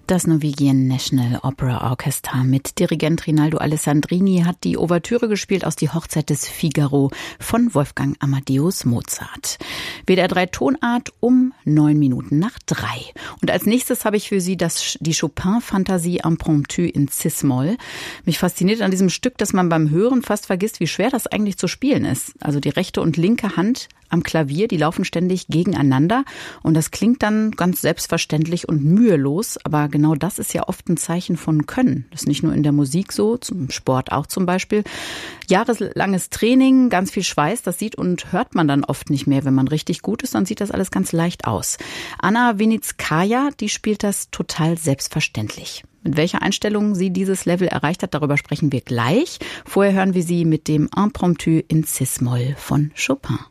Das Norwegian National Opera Orchestra mit Dirigent Rinaldo Alessandrini hat die Ouvertüre gespielt aus Die Hochzeit des Figaro von Wolfgang Amadeus Mozart. WDR 3 Tonart um 3:09. Und als nächstes habe ich für Sie die Chopin-Fantasie Impromptu in Cis-Moll. Mich fasziniert an diesem Stück, dass man beim Hören fast vergisst, wie schwer das eigentlich zu spielen ist. Also die rechte und linke Hand am Klavier, die laufen ständig gegeneinander und das klingt dann ganz selbstverständlich und mühelos, aber genau das ist ja oft ein Zeichen von Können. Das ist nicht nur in der Musik so, zum Sport auch zum Beispiel. Jahreslanges Training, ganz viel Schweiß, das sieht und hört man dann oft nicht mehr. Wenn man richtig gut ist, dann sieht das alles ganz leicht aus. Anna Winitskaya, die spielt das total selbstverständlich. Mit welcher Einstellung sie dieses Level erreicht hat, darüber sprechen wir gleich. Vorher hören wir sie mit dem Impromptu in Cis-Moll von Chopin.